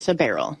a barrel.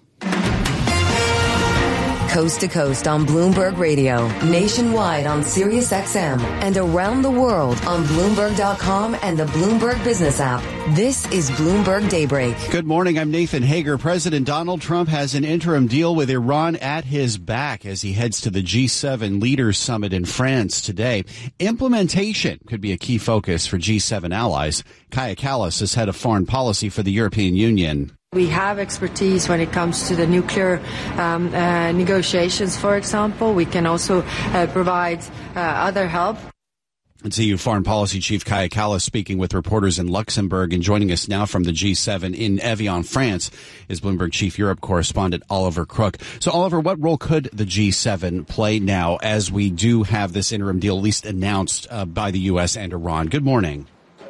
Coast to coast on Bloomberg Radio, nationwide on Sirius XM, and around the world on Bloomberg.com and the Bloomberg Business app. This is Bloomberg Daybreak. Good morning. I'm Nathan Hager. President Donald Trump has an interim deal with Iran at his back as he heads to the G7 Leaders Summit in France today. Implementation could be a key focus for G7 allies. Kaja Kallas is head of foreign policy for the European Union. We have expertise when it comes to the nuclear negotiations, for example. We can also provide other help. It's EU Foreign Policy Chief Kaja Kallas speaking with reporters in Luxembourg, and joining us now from the G7 in Evian, France, is Bloomberg Chief Europe correspondent Oliver Crook. So, Oliver, what role could the G7 play now as we do have this interim deal at least announced by the U.S. and Iran? Good morning.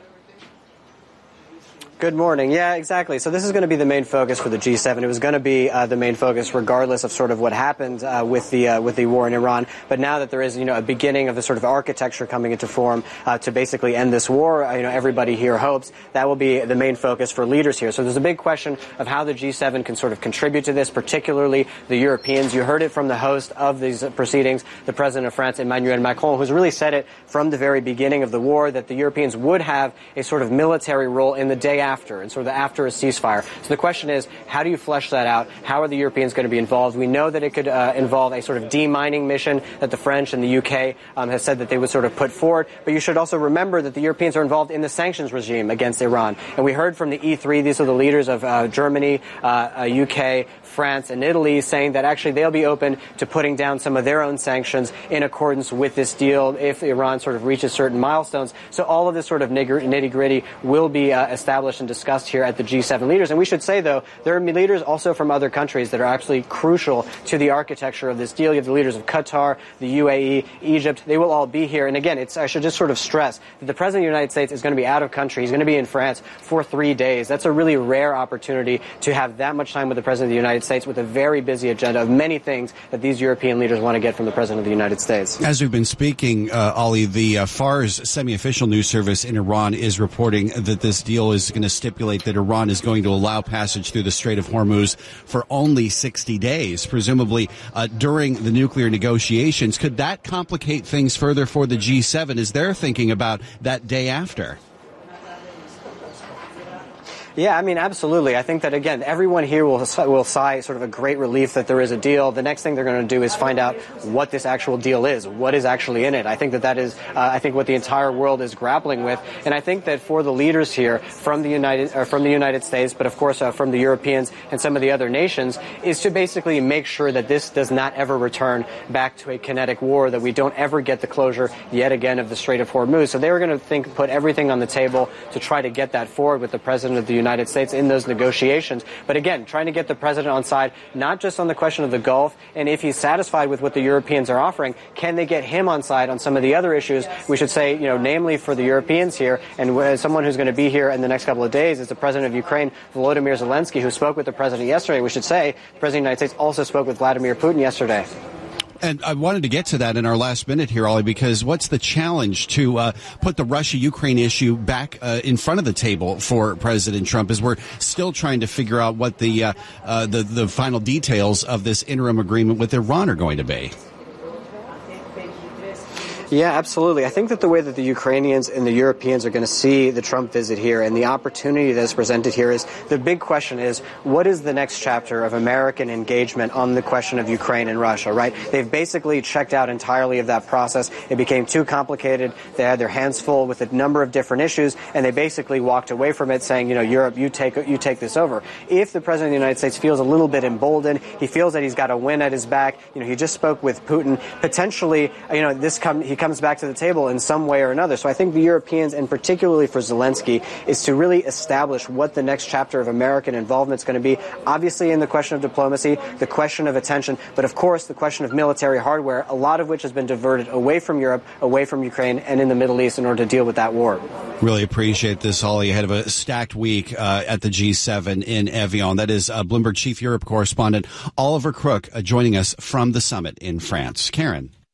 Good morning. Yeah, exactly. So this is going to be the main focus for the G7. It was going to be the main focus regardless of sort of what happened with the war in Iran. But now that there is, a beginning of the sort of architecture coming into form to basically end this war, everybody here hopes that will be the main focus for leaders here. So there's a big question of how the G7 can sort of contribute to this, particularly the Europeans. You heard it from the host of these proceedings, the president of France, Emmanuel Macron, who's really said it from the very beginning of the war that the Europeans would have a sort of military role in the day after, and sort of after a ceasefire. So the question is, how do you flesh that out? How are the Europeans going to be involved? We know that it could involve a sort of demining mission that the French and the UK have said that they would sort of put forward. But you should also remember that the Europeans are involved in the sanctions regime against Iran. And we heard from the E3, these are the leaders of Germany, UK, France, and Italy, saying that actually they'll be open to putting down some of their own sanctions in accordance with this deal if Iran sort of reaches certain milestones. So all of this sort of nitty-gritty will be established and discussed here at the G7 leaders. And we should say, though, there are leaders also from other countries that are absolutely crucial to the architecture of this deal. You have the leaders of Qatar, the UAE, Egypt. They will all be here. And again, I should just sort of stress that the President of the United States is going to be out of country. He's going to be in France for 3 days. That's a really rare opportunity to have that much time with the President of the United States with a very busy agenda of many things that these European leaders want to get from the President of the United States. As we've been speaking, Ollie, the FARS semi-official news service in Iran is reporting that this deal is going to stipulate that Iran is going to allow passage through the Strait of Hormuz for only 60 days, presumably during the nuclear negotiations. Could that complicate things further for the G7 as they're thinking about that day after? Yeah, I mean, absolutely. I think that, again, everyone here will sigh sort of a great relief that there is a deal. The next thing they're going to do is find out what this actual deal is, what is actually in it. I think that is, I think, what the entire world is grappling with. And I think that for the leaders here from the United States, but of course from the Europeans and some of the other nations, is to basically make sure that this does not ever return back to a kinetic war, that we don't ever get the closure yet again of the Strait of Hormuz. So they were going to put everything on the table to try to get that forward with the President of the United States in those negotiations. But again, trying to get the president on side, not just on the question of the Gulf, and if he's satisfied with what the Europeans are offering, can they get him on side on some of the other issues? We should say, namely for the Europeans here, and someone who's going to be here in the next couple of days is the president of Ukraine, Volodymyr Zelensky, who spoke with the president yesterday. We should say the president of the United States also spoke with Vladimir Putin yesterday. And I wanted to get to that in our last minute here, Ollie, because what's the challenge to put the Russia-Ukraine issue back in front of the table for President Trump as we're still trying to figure out what the final details of this interim agreement with Iran are going to be? Yeah, absolutely. I think that the way that the Ukrainians and the Europeans are going to see the Trump visit here and the opportunity that's presented here is the big question is, what is the next chapter of American engagement on the question of Ukraine and Russia, right? They've basically checked out entirely of that process. It became too complicated. They had their hands full with a number of different issues, and they basically walked away from it saying, Europe, you take this over. If the President of the United States feels a little bit emboldened, he feels that he's got a win at his back, he just spoke with Putin, potentially, he comes back to the table in some way or another. So I think the Europeans, and particularly for Zelensky, is to really establish what the next chapter of American involvement is going to be. Obviously in the question of diplomacy, the question of attention, but of course the question of military hardware, a lot of which has been diverted away from Europe, away from Ukraine, and in the Middle East in order to deal with that war. Really appreciate this, Ollie, ahead of a stacked week at the G7 in Evian. That is Bloomberg Chief Europe correspondent Oliver Crook joining us from the summit in France. Karen.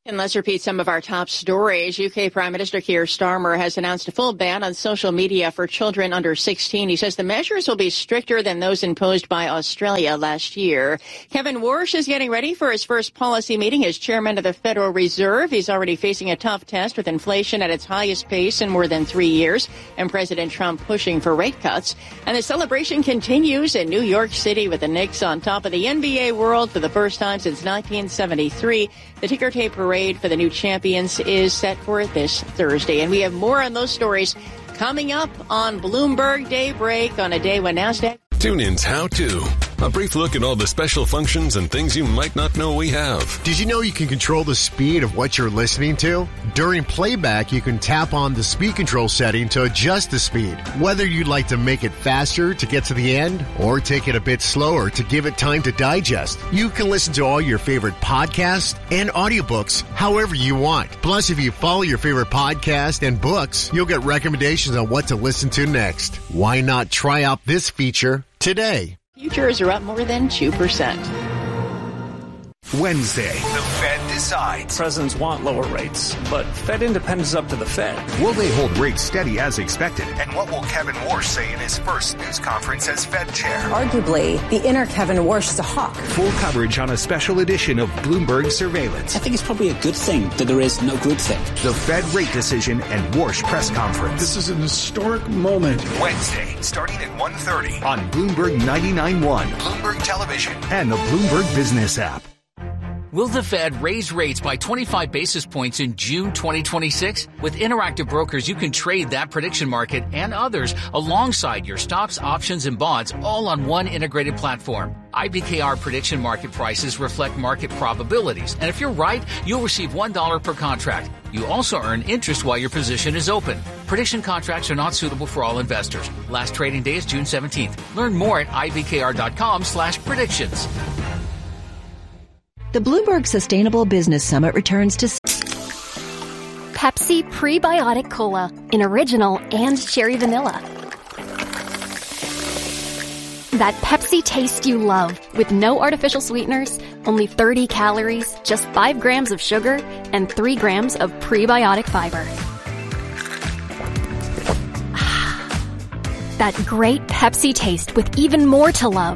And let's repeat some of our top stories. UK Prime Minister Keir Starmer has announced a full ban on social media for children under 16. He says the measures will be stricter than those imposed by Australia last year. Kevin Warsh is getting ready for his first policy meeting as chairman of the Federal Reserve. He's already facing a tough test with inflation at its highest pace in more than 3 years and President Trump pushing for rate cuts. And the celebration continues in New York City with the Knicks on top of the NBA world for the first time since 1973. The ticker tape parade for the new champions is set for this Thursday. And we have more on those stories coming up on Bloomberg Daybreak on a day when NASDAQ. TuneIn's How To. A brief look at all the special functions and things you might not know we have. Did you know you can control the speed of what you're listening to? During playback, you can tap on the speed control setting to adjust the speed. Whether you'd like to make it faster to get to the end or take it a bit slower to give it time to digest, you can listen to all your favorite podcasts and audiobooks however you want. Plus, if you follow your favorite podcast and books, you'll get recommendations on what to listen to next. Why not try out this feature today? Futures are up more than 2%. Wednesday, the Fed decides. Presidents want lower rates, but Fed independence is up to the Fed. Will they hold rates steady as expected? And what will Kevin Warsh say in his first news conference as Fed chair? Arguably, the inner Kevin Warsh is a hawk. Full coverage on a special edition of Bloomberg Surveillance. I think it's probably a good thing that there is no good thing. The Fed rate decision and Warsh press conference. This is an historic moment. Wednesday, starting at 1:30 on Bloomberg 99.1, Bloomberg Television, and the Bloomberg Business app. Will the Fed raise rates by 25 basis points in June 2026? With Interactive Brokers, you can trade that prediction market and others alongside your stocks, options, and bonds all on one integrated platform. IBKR prediction market prices reflect market probabilities, and if you're right, you'll receive $1 per contract. You also earn interest while your position is open. Prediction contracts are not suitable for all investors. Last trading day is June 17th. Learn more at ibkr.com/predictions. The Bloomberg Sustainable Business Summit returns to Pepsi Prebiotic Cola in original and cherry vanilla. That Pepsi taste you love with no artificial sweeteners, only 30 calories, just 5 grams of sugar, and 3 grams of prebiotic fiber. That great Pepsi taste with even more to love.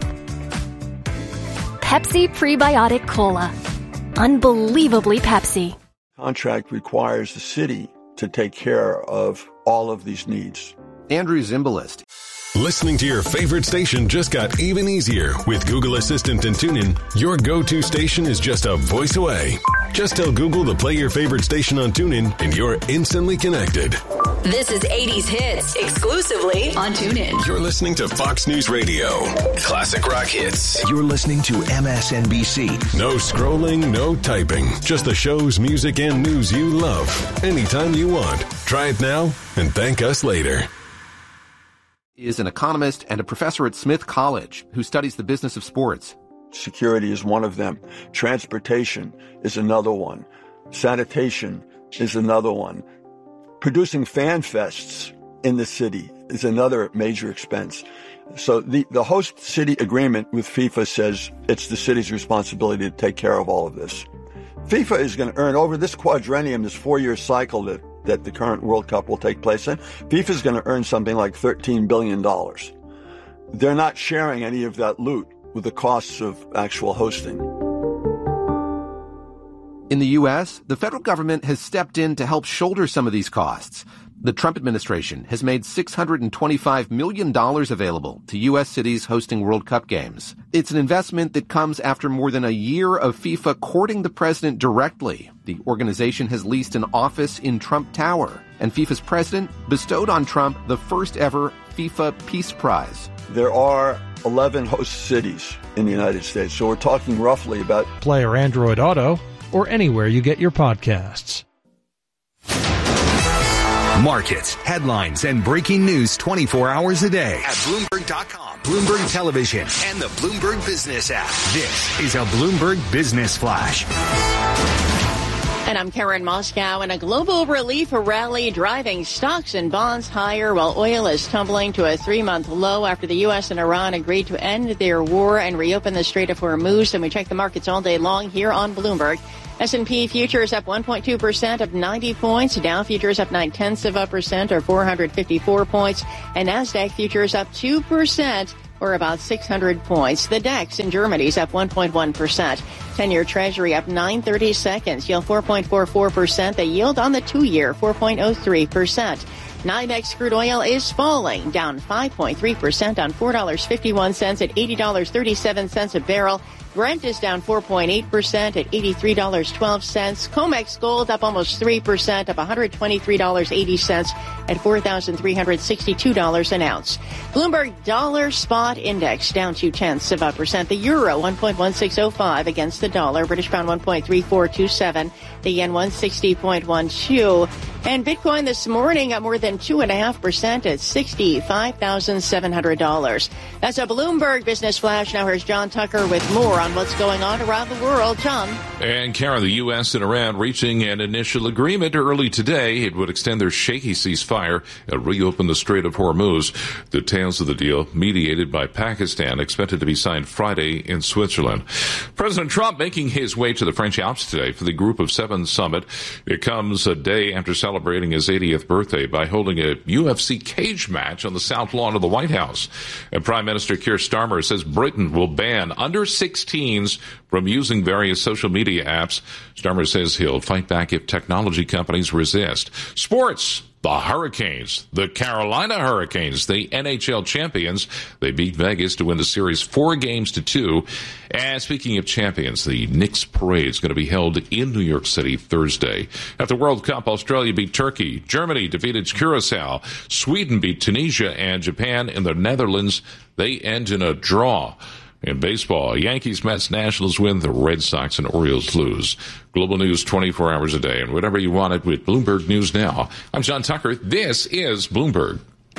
Pepsi Prebiotic Cola. Unbelievably Pepsi. Contract requires the city to take care of all of these needs. Andrew Zimbalist. Listening to your favorite station just got even easier with Google Assistant and TuneIn. Your go-to station is just a voice away. Just tell Google to play your favorite station on TuneIn and you're instantly connected. This is 80s Hits, exclusively on TuneIn. You're listening to Fox News Radio. Classic rock hits. You're listening to MSNBC. No scrolling, no typing. Just the shows, music, and news you love. Anytime you want. Try it now and thank us later. Is an economist and a professor at Smith College who studies the business of sports. Security is one of them. Transportation is another one. Sanitation is another one. Producing fan fests in the city is another major expense. So the host city agreement with FIFA says it's the city's responsibility to take care of all of this. FIFA is going to earn over this quadrennium, this 4-year cycle that the current World Cup will take place in, FIFA is going to earn something like $13 billion. They're not sharing any of that loot with the costs of actual hosting. In the U.S., the federal government has stepped in to help shoulder some of these costs. The Trump administration has made $625 million available to U.S. cities hosting World Cup games. It's an investment that comes after more than a year of FIFA courting the president directly. The organization has leased an office in Trump Tower, and FIFA's president bestowed on Trump the first ever FIFA Peace Prize. There are 11 host cities in the United States, so we're talking roughly about... Player Android Auto, or anywhere you get your podcasts. Markets, headlines, and breaking news 24 hours a day at Bloomberg.com, Bloomberg Television, and the Bloomberg Business app. This is a Bloomberg Business Flash. And I'm Karen Moscow. In a global relief rally driving stocks and bonds higher while oil is tumbling to a 3-month low after the U.S. and Iran agreed to end their war and reopen the Strait of Hormuz. And we check the markets all day long here on Bloomberg. S&P futures up 1.2% of 90 points. Dow futures up 0.9% or 454 points. And NASDAQ futures up 2%. Or about 600 points. The DAX in Germany is up 1.1%. 10-year Treasury up 9/32, yield 4.44%. The yield on the 2-year, 4.03%. NYMEX crude oil is falling, down 5.3% on $4.51 at $80.37 a barrel. Brent is down 4.8% at $83.12. COMEX gold up almost 3%, up $123.80 at $4,362 an ounce. Bloomberg Dollar Spot Index down 0.2%. The euro 1.1605 against the dollar. British pound 1.3427. The yen 160.12. And Bitcoin this morning up more than 2.5% at $65,700. That's a Bloomberg Business Flash. Now here's John Tucker with more on what's going on around the world. John. And Karen, the U.S. and Iran reaching an initial agreement early today. It would extend their shaky ceasefire and reopen the Strait of Hormuz. Details of the deal mediated by Pakistan expected to be signed Friday in Switzerland. President Trump making his way to the French Alps today for the Group of Seven summit. It comes a day after celebrating his 80th birthday by holding a UFC cage match on the South Lawn of the White House. And Prime Minister Keir Starmer says Britain will ban under 16s from using various social media apps. Starmer says he'll fight back if technology companies resist. Sports. The Hurricanes, the Carolina Hurricanes, the NHL champions, they beat Vegas to win the series 4-2. And speaking of champions, the Knicks parade is going to be held in New York City Thursday. At the World Cup, Australia beat Turkey, Germany defeated Curacao, Sweden beat Tunisia, and Japan and the Netherlands, they end in a draw. In baseball, Yankees, Mets, Nationals win, the Red Sox and Orioles lose. Global news 24 hours a day, and whatever you want it with Bloomberg News Now. I'm John Tucker. This is Bloomberg.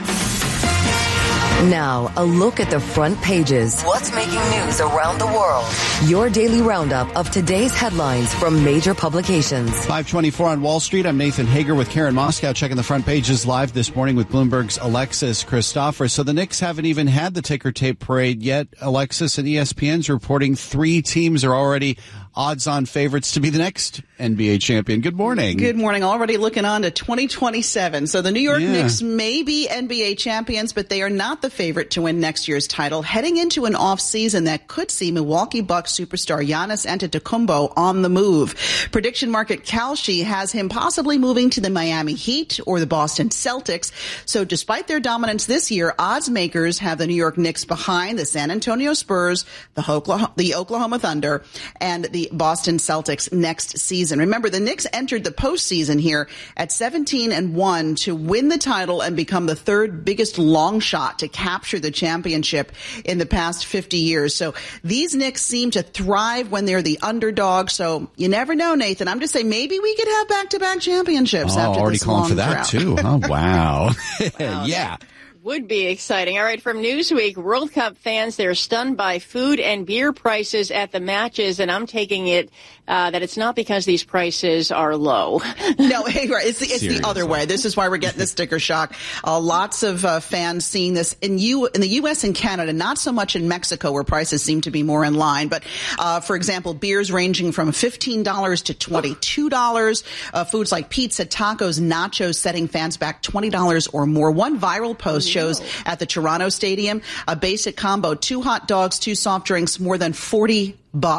Now, a look at the front pages. What's making news around the world? Your daily roundup of today's headlines from major publications. 5:24 on Wall Street. I'm Nathan Hager with Karen Moscow, checking the front pages live this morning with Bloomberg's Alexis Christopher. So the Knicks haven't even had the ticker tape parade yet. Alexis, and ESPN's reporting 3 teams are already odds-on favorites to be the next NBA champion. Good morning. Good morning. Already looking on to 2027. So the New York Knicks may be NBA champions, but they are not the favorite to win next year's title, heading into an off-season that could see Milwaukee Bucks superstar Giannis Antetokounmpo on the move. Prediction market Kalshi has him possibly moving to the Miami Heat or the Boston Celtics. So despite their dominance this year, odds makers have the New York Knicks behind the San Antonio Spurs, the Oklahoma Thunder, and the Boston Celtics next season. Remember, the Knicks entered the postseason here at 17-1 to win the title and become the 3rd biggest long shot to capture the championship in the past 50 years. So these Knicks seem to thrive when they're the underdog. So you never know, Nathan. I'm just saying maybe we could have back-to-back championships after already this calling long for that drought. too. Oh, wow. Yeah. Would be exciting. All right, from Newsweek, World Cup fans, they're stunned by food and beer prices at the matches, and I'm taking it that it's not because these prices are low. No, hey, right. It's the other way. This is why we're getting the sticker shock. Lots of fans seeing this in the U.S. and Canada, not so much in Mexico where prices seem to be more in line. But, for example, beers ranging from $15 to $22. Foods like pizza, tacos, nachos setting fans back $20 or more. One viral post shows at the Toronto Stadium a basic combo, 2 hot dogs, 2 soft drinks, more than $40.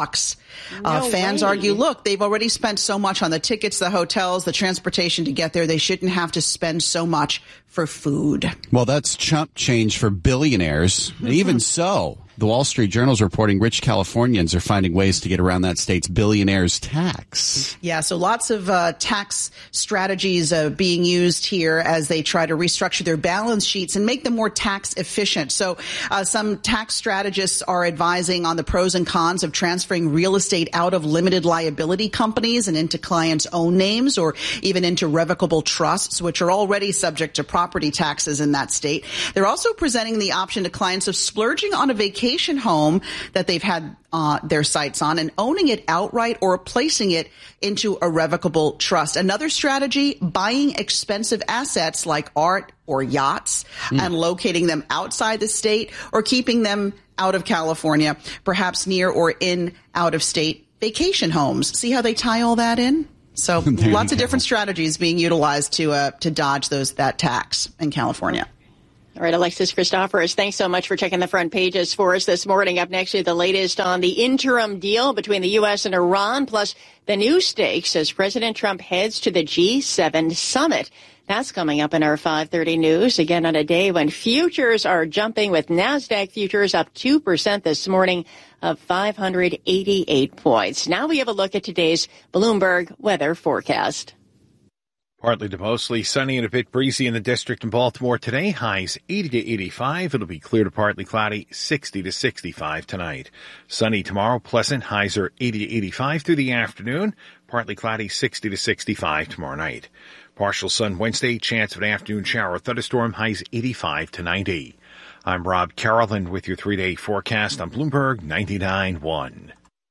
Fans argue, look, they've already spent so much on the tickets, the hotels, the transportation to get there. They shouldn't have to spend so much for food. Well, that's chump change for billionaires. And even so, the Wall Street Journal is reporting rich Californians are finding ways to get around that state's billionaires tax. Yeah, so lots of tax strategies being used here as they try to restructure their balance sheets and make them more tax efficient. So some tax strategists are advising on the pros and cons of transferring real estate out of limited liability companies and into clients' own names, or even into revocable trusts, which are already subject to property taxes in that state. They're also presenting the option to clients of splurging on a vacation home that they've had their sights on and owning it outright or placing it into a revocable trust. Another strategy, buying expensive assets like art or yachts and locating them outside the state or keeping them out of California, perhaps near or in out-of-state vacation homes. See how they tie all that in? So lots of different strategies being utilized to dodge that tax in California. All right, Alexis Christoforous, thanks so much for checking the front pages for us this morning. Up next, the latest on the interim deal between the U.S. and Iran, plus the new stakes as President Trump heads to the G7 summit. That's coming up in our 5:30 news, again on a day when futures are jumping, with NASDAQ futures up 2% this morning, of 588 points. Now we have a look at today's Bloomberg weather forecast. Partly to mostly sunny and a bit breezy in the district in Baltimore today. Highs 80 to 85. It'll be clear to partly cloudy, 60 to 65 tonight. Sunny tomorrow, pleasant. Highs are 80 to 85 through the afternoon. Partly cloudy, 60 to 65 tomorrow night. Partial sun Wednesday, chance of an afternoon shower or thunderstorm. Highs 85 to 90. I'm Rob Carroll with your 3-day forecast on Bloomberg 99.1.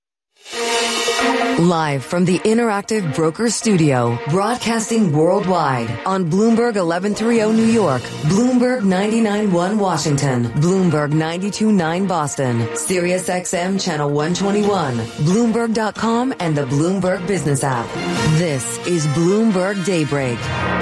Live from the Interactive Brokers Studio, broadcasting worldwide on Bloomberg 1130 New York, Bloomberg 99.1 Washington, Bloomberg 92.9 Boston, Sirius XM Channel 121, Bloomberg.com and the Bloomberg Business app. This is Bloomberg Daybreak.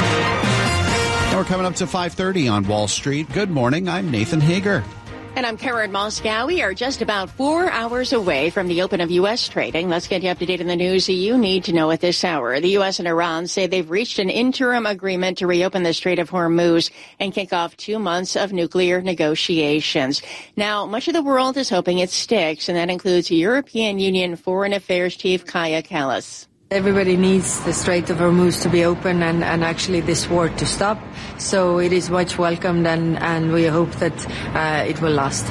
Now we're coming up to 5:30 on Wall Street. Good morning. I'm Nathan Hager. And I'm Karen Moscow. We are just about 4 hours away from the open of U.S. trading. Let's get you up to date on the news you need to know at this hour. The U.S. and Iran say they've reached an interim agreement to reopen the Strait of Hormuz and kick off 2 months of nuclear negotiations. Now, much of the world is hoping it sticks, and that includes European Union Foreign Affairs Chief Kaja Kallas. Everybody needs the Strait of Hormuz to be open and actually this war to stop. So it is much welcomed and we hope that it will last.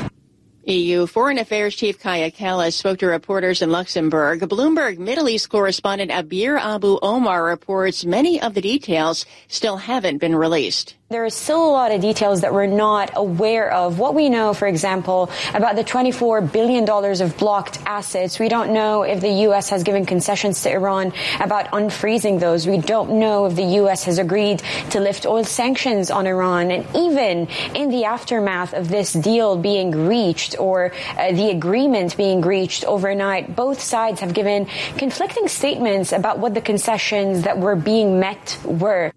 EU Foreign Affairs Chief Kaja Kallas spoke to reporters in Luxembourg. Bloomberg Middle East correspondent Abir Abu Omar reports many of the details still haven't been released. There are still a lot of details that we're not aware of. What we know, for example, about the $24 billion of blocked assets. We don't know if the U.S. has given concessions to Iran about unfreezing those. We don't know if the U.S. has agreed to lift oil sanctions on Iran. And even in the aftermath of this deal being reached or the agreement being reached overnight, both sides have given conflicting statements about what the concessions that were being met were.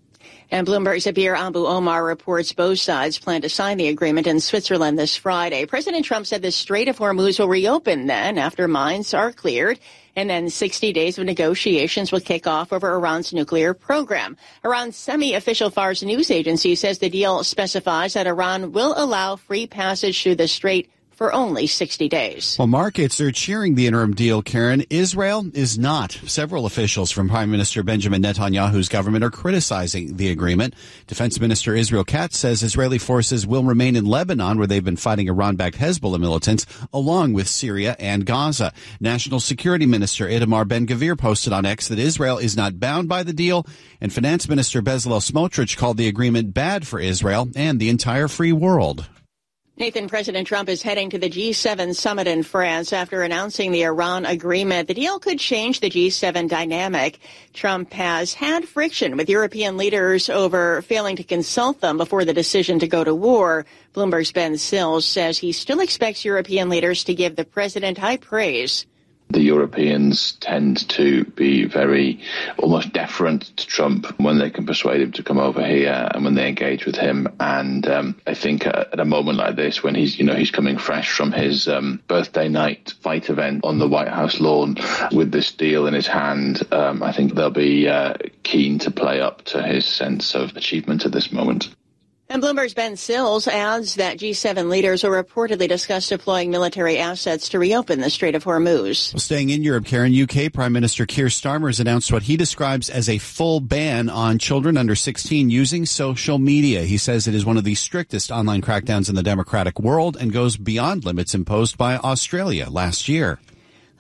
And Bloomberg's Abir Abu Omar reports both sides plan to sign the agreement in Switzerland this Friday. President Trump said the Strait of Hormuz will reopen then after mines are cleared. And then 60 days of negotiations will kick off over Iran's nuclear program. Iran's semi-official Fars news agency says the deal specifies that Iran will allow free passage through the strait for only 60 days. Well, markets are cheering the interim deal, Karen. Israel is not. Several officials from Prime Minister Benjamin Netanyahu's government are criticizing the agreement. Defense Minister Israel Katz says Israeli forces will remain in Lebanon, where they've been fighting Iran-backed Hezbollah militants, along with Syria and Gaza. National Security Minister Itamar Ben-Gvir posted on X that Israel is not bound by the deal, and Finance Minister Bezalel Smotrich called the agreement bad for Israel and the entire free world. Nathan, President Trump is heading to the G7 summit in France after announcing the Iran agreement. The deal could change the G7 dynamic. Trump has had friction with European leaders over failing to consult them before the decision to go to war. Bloomberg's Ben Sills says he still expects European leaders to give the president high praise. The Europeans tend to be very almost deferent to Trump when they can persuade him to come over here and when they engage with him. And I think at a moment like this, when he's coming fresh from his birthday night fight event on the White House lawn with this deal in his hand, I think they'll be keen to play up to his sense of achievement at this moment. And Bloomberg's Ben Sills adds that G7 leaders will reportedly discuss deploying military assets to reopen the Strait of Hormuz. Well, staying in Europe, Karen, UK Prime Minister Keir Starmer has announced what he describes as a full ban on children under 16 using social media. He says it is one of the strictest online crackdowns in the democratic world and goes beyond limits imposed by Australia last year.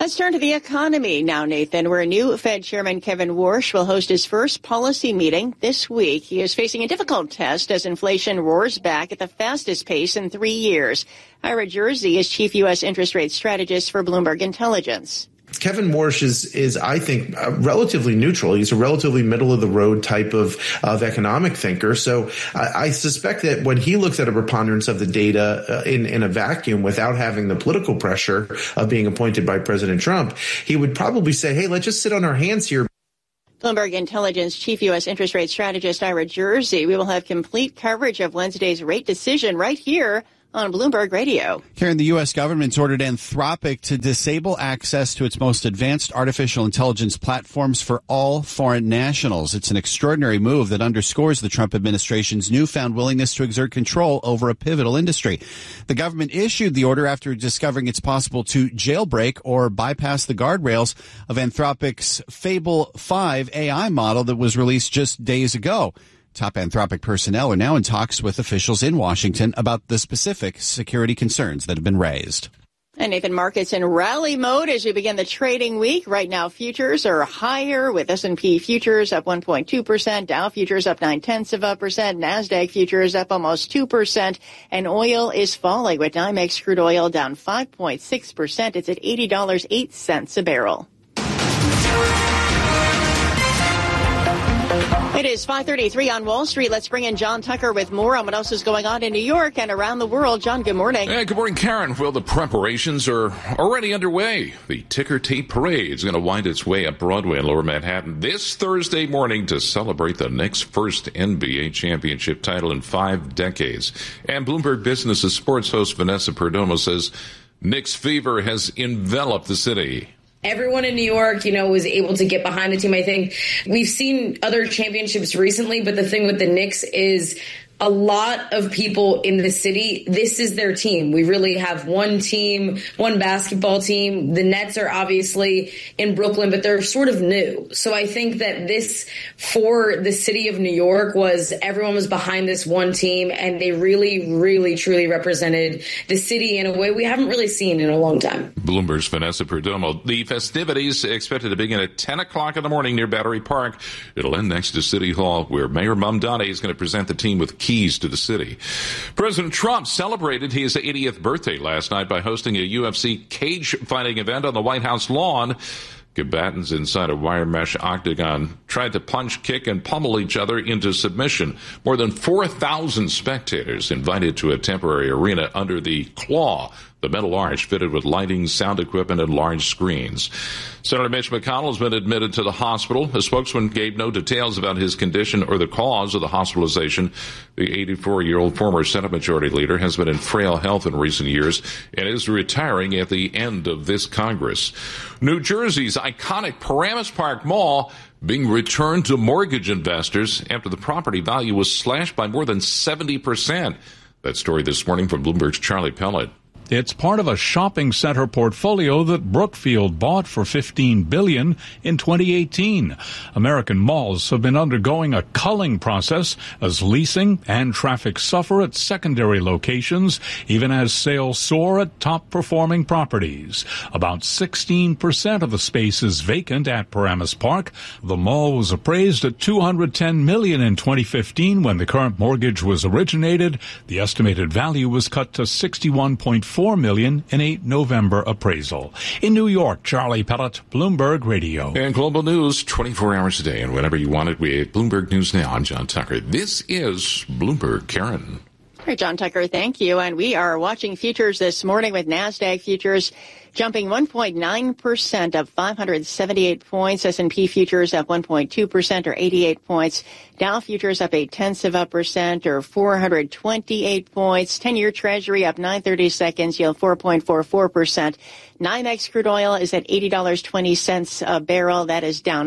Let's turn to the economy now, Nathan, where new Fed Chairman Kevin Warsh will host his first policy meeting this week. He is facing a difficult test as inflation roars back at the fastest pace in 3 years. Ira Jersey is chief U.S. interest rate strategist for Bloomberg Intelligence. Kevin Warsh is, I think, relatively neutral. He's a relatively middle-of-the-road type of economic thinker. So I suspect that when he looks at a preponderance of the data in a vacuum without having the political pressure of being appointed by President Trump, he would probably say, hey, let's just sit on our hands here. Bloomberg Intelligence chief U.S. interest rate strategist Ira Jersey. We will have complete coverage of Wednesday's rate decision right here on Bloomberg Radio. Karen, the U.S. government's ordered Anthropic to disable access to its most advanced artificial intelligence platforms for all foreign nationals. It's an extraordinary move that underscores the Trump administration's newfound willingness to exert control over a pivotal industry. The government issued the order after discovering it's possible to jailbreak or bypass the guardrails of Anthropic's Fable 5 AI model that was released just days ago. Top Anthropic personnel are now in talks with officials in Washington about the specific security concerns that have been raised. And Nathan, markets in rally mode as we begin the trading week. Right now, futures are higher with S&P futures up 1.2%, Dow futures up 0.9%, NASDAQ futures up almost 2%, and oil is falling with NYMEX crude oil down 5.6%. It's at $80.08 a barrel. It is 5:33 on Wall Street. Let's bring in John Tucker with more on what else is going on in New York and around the world. John, good morning. Hey, good morning, Karen. Well, the preparations are already underway. The Ticker Tape Parade is going to wind its way up Broadway in Lower Manhattan this Thursday morning to celebrate the Knicks' first NBA championship title in 5 decades. And Bloomberg Business' sports host Vanessa Perdomo says Knicks fever has enveloped the city. Everyone in New York, was able to get behind the team. I think we've seen other championships recently, but the thing with the Knicks is a lot of people in the city, this is their team. We really have one team, one basketball team. The Nets are obviously in Brooklyn, but they're sort of new. So I think that this, for the city of New York, was everyone was behind this one team, and they really, really, truly represented the city in a way we haven't really seen in a long time. Bloomberg's Vanessa Perdomo. The festivities expected to begin at 10 o'clock in the morning near Battery Park. It'll end next to City Hall, where Mayor Mamdani is going to present the team with keys to the city. President Trump celebrated his 80th birthday last night by hosting a UFC cage fighting event on the White House lawn. Combatants inside a wire mesh octagon tried to punch, kick, and pummel each other into submission. More than 4,000 spectators invited to a temporary arena under the Claw, the metal arch fitted with lighting, sound equipment, and large screens. Senator Mitch McConnell has been admitted to the hospital. A spokesman gave no details about his condition or the cause of the hospitalization. The 84-year-old former Senate Majority Leader has been in frail health in recent years and is retiring at the end of this Congress. New Jersey's iconic Paramus Park Mall being returned to mortgage investors after the property value was slashed by more than 70%. That story this morning from Bloomberg's Charlie Pellet. It's part of a shopping center portfolio that Brookfield bought for $15 billion in 2018. American malls have been undergoing a culling process as leasing and traffic suffer at secondary locations, even as sales soar at top-performing properties. About 16% of the space is vacant at Paramus Park. The mall was appraised at $210 million in 2015 when the current mortgage was originated. The estimated value was cut to $61.4 million in a November appraisal. In New York, Charlie Pellet, Bloomberg Radio. And global news 24 hours a day and whenever you want it. We have Bloomberg News Now. I'm John Tucker. This is Bloomberg. Karen. All right, John Tucker, thank you. And we are watching futures this morning with NASDAQ futures jumping 1.9% up 578 points. S&P futures up 1.2% or 88 points. Dow futures up 0.8% or 428 points. 10-year Treasury up 9/32, yield 4.44%. NYMEX crude oil is at $80.20 a barrel. That is down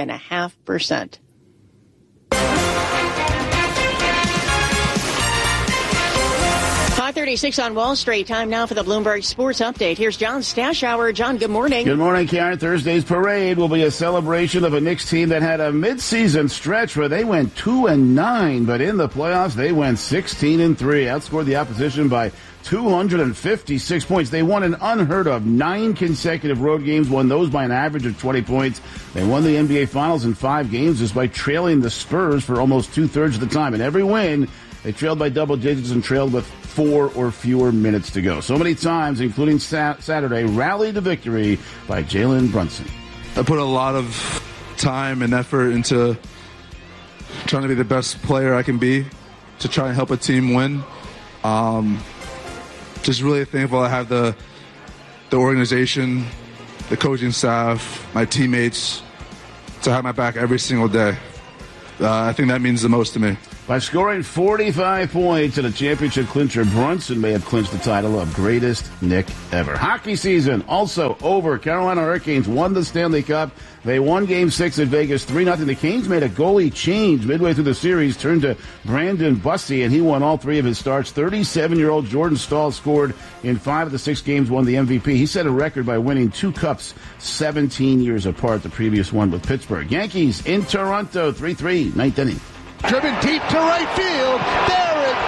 5.5%. 5:30 8:36 on Wall Street. Time now for the Bloomberg Sports Update. Here's John Stashower. John, good morning. Good morning, Karen. Thursday's parade will be a celebration of a Knicks team that had a midseason stretch where they went 2-9, but in the playoffs they went 16-3, outscored the opposition by 256 points. They won an unheard of 9 consecutive road games, won those by an average of 20 points. They won the NBA Finals in 5 games despite trailing the Spurs for almost 2/3 of the time. In every win, they trailed by double digits and trailed with 4 or fewer minutes to go. So many times, including Saturday, rallied to victory by Jalen Brunson. I put a lot of time and effort into trying to be the best player I can be to try and help a team win. Just really thankful I have the organization, the coaching staff, my teammates to have my back every single day. I think that means the most to me. By scoring 45 points in a championship clincher, Brunson may have clinched the title of greatest Knick ever. Hockey season also over. Carolina Hurricanes won the Stanley Cup. They won Game 6 at Vegas 3-0. The Canes made a goalie change midway through the series, turned to Brandon Bussi, and he won all 3 of his starts. 37-year-old Jordan Staal scored in 5 of the 6 games, won the MVP. He set a record by winning 2 cups 17 years apart, the previous one with Pittsburgh. Yankees in Toronto, 3-3, 9th inning. Driven deep to right field. There it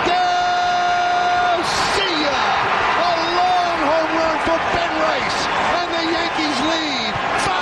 goes. See ya. A long home run for Ben Rice. And the Yankees lead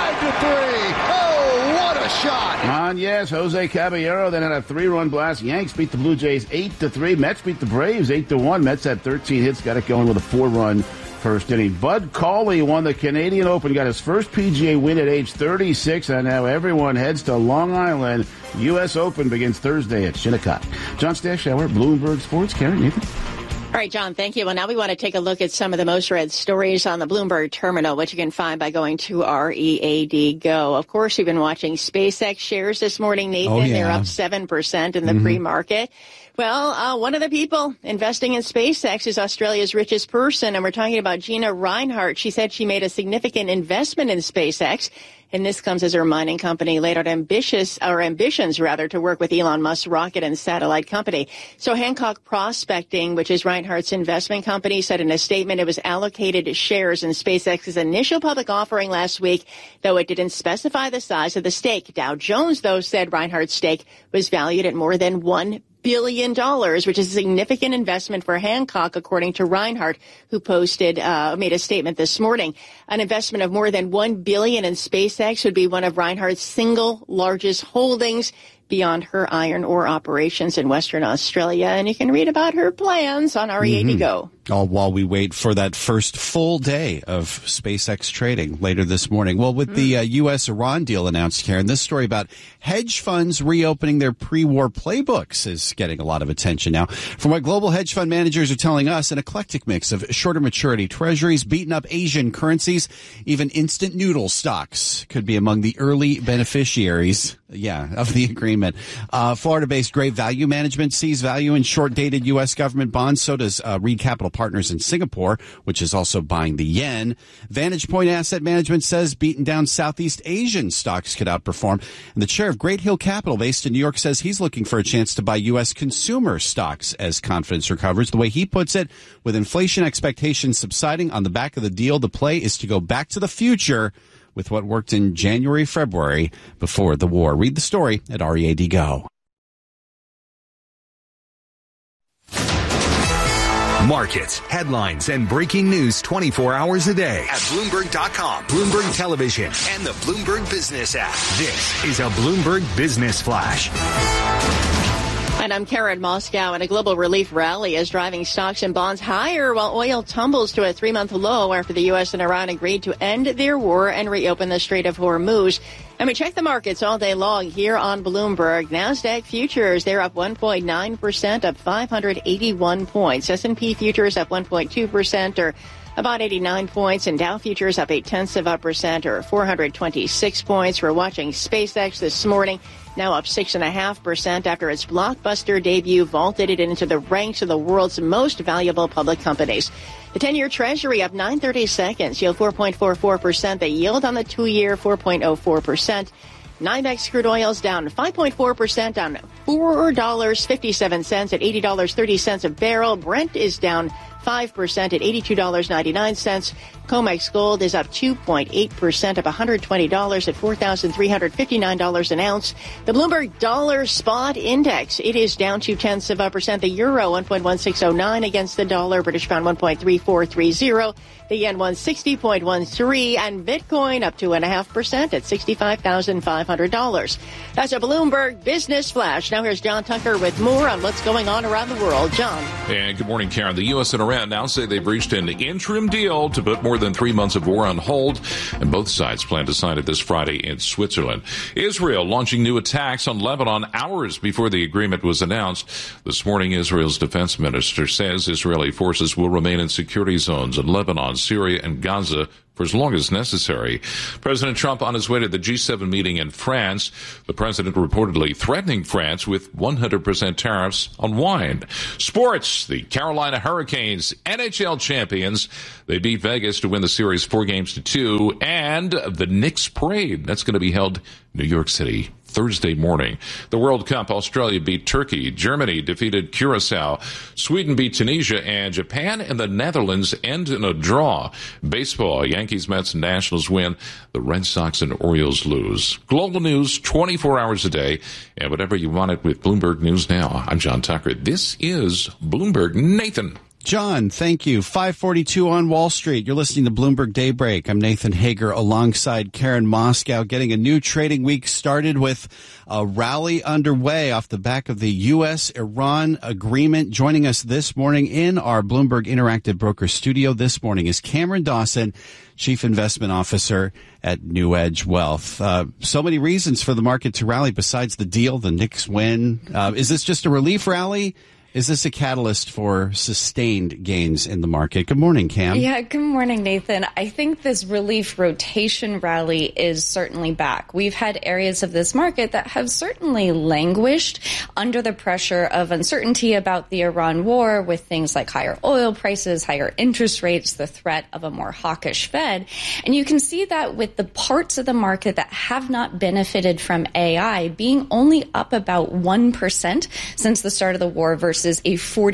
5-3. Oh, what a shot. Yes, Jose Caballero then had a 3-run blast. Yanks beat the Blue Jays 8-3. Mets beat the Braves 8-1. Mets had 13 hits, got it going with a 4-run first inning. Bud Cauley won the Canadian Open, got his first PGA win at age 36, and now everyone heads to Long Island. U.S. Open begins Thursday at Shinnecock. John Stashower, Bloomberg Sports. Karen, Nathan. All right, John, thank you. Well, now we want to take a look at some of the most read stories on the Bloomberg terminal, which you can find by going to READ Go. Of course, you've been watching SpaceX shares this morning, Nathan. Oh, yeah. They're up 7% in the pre-market. Well, one of the people investing in SpaceX is Australia's richest person, and we're talking about Gina Rinehart. She said she made a significant investment in SpaceX, and this comes as her mining company laid out ambitions to work with Elon Musk's rocket and satellite company. So Hancock Prospecting, which is Reinhardt's investment company, said in a statement it was allocated shares in SpaceX's initial public offering last week, though it didn't specify the size of the stake. Dow Jones, though, said Reinhardt's stake was valued at more than $1 billion, which is a significant investment for Hancock, according to Rinehart, who made a statement this morning. An investment of more than $1 billion in SpaceX would be one of Reinhardt's single largest holdings beyond her iron ore operations in Western Australia. And you can read about her plans on READ Go. All while we wait for that first full day of SpaceX trading later this morning. Well, with the U.S.-Iran deal announced, Karen, this story about hedge funds reopening their pre-war playbooks is getting a lot of attention now. From what global hedge fund managers are telling us, an eclectic mix of shorter maturity treasuries, beaten up Asian currencies, even instant noodle stocks could be among the early beneficiaries of the agreement. Florida-based Great Value Management sees value in short-dated U.S. government bonds. So does Reed Capital Partners in Singapore, which is also buying the yen. Vantage Point Asset Management says beaten down Southeast Asian stocks could outperform. And the chair of Great Hill Capital, based in New York, says he's looking for a chance to buy U.S. consumer stocks as confidence recovers. The way he puts it, with inflation expectations subsiding on the back of the deal, the play is to go back to the future with what worked in January, February before the war. Read the story at READ Go. Markets, headlines, and breaking news 24 hours a day at Bloomberg.com, Bloomberg Television, and the Bloomberg Business app. This is a Bloomberg Business Flash. And I'm Karen Moscow, and a global relief rally is driving stocks and bonds higher while oil tumbles to a 3-month low after the U.S. and Iran agreed to end their war and reopen the Strait of Hormuz. And we check the markets all day long here on Bloomberg. NASDAQ futures, they're up 1.9%, up 581 points. S&P futures up 1.2%, or about 89 points, and Dow futures up 0.8%, or 426 points. We're watching SpaceX this morning, now up 6.5% after its blockbuster debut vaulted it into the ranks of the world's most valuable public companies. The 10-year Treasury up 9/32, yield 4.44%. The yield on the 2-year 4.04%. NYMEX crude oil's down 5.4%, down $4.57 at $80.30 a barrel. Brent is down 5% at $82.99. COMEX Gold is up 2.8%, up $120 at $4,359 an ounce. The Bloomberg Dollar Spot Index, it is down 0.2%. The euro 1.1609 against the dollar. British pound 1.3430. The yen 160.13, and Bitcoin up 2.5% at $65,500. That's a Bloomberg Business Flash. Now here's John Tucker with more on what's going on around the world. John. And good morning, Karen. The U.S. and Iran now say they've reached an interim deal to put more than 3 months of war on hold, and both sides plan to sign it this Friday in Switzerland. Israel launching new attacks on Lebanon hours before the agreement was announced. This morning, Israel's defense minister says Israeli forces will remain in security zones in Lebanon, Syria, and Gaza for as long as necessary. President Trump on his way to the G7 meeting in France. The president reportedly threatening France with 100% tariffs on wine. Sports, the Carolina Hurricanes, NHL champions. They beat Vegas to win the series 4-2. And the Knicks parade, that's going to be held in New York City Thursday morning. The World Cup, Australia beat Turkey. Germany defeated Curacao. Sweden beat Tunisia, and Japan and the Netherlands end in a draw. Baseball, Yankees, Mets, and Nationals win. The Red Sox and Orioles lose. Global news 24 hours a day, and whatever you want it with Bloomberg News Now. I'm John Tucker. This is Bloomberg. Nathan. John, thank you. 5:42 on Wall Street. You're listening to Bloomberg Daybreak. I'm Nathan Hager alongside Karen Moscow, getting a new trading week started with a rally underway off the back of the U.S.-Iran agreement. Joining us this morning in our Bloomberg Interactive Broker studio this morning is Cameron Dawson, Chief Investment Officer at New Edge Wealth. So many reasons for the market to rally besides the deal, the Knicks win. Is this just a relief rally? Is this a catalyst for sustained gains in the market? Good morning, Cam. Yeah, good morning, Nathan. I think this relief rotation rally is certainly back. We've had areas of this market that have certainly languished under the pressure of uncertainty about the Iran war, with things like higher oil prices, higher interest rates, the threat of a more hawkish Fed. And you can see that with the parts of the market that have not benefited from AI being only up about 1% since the start of the war versus a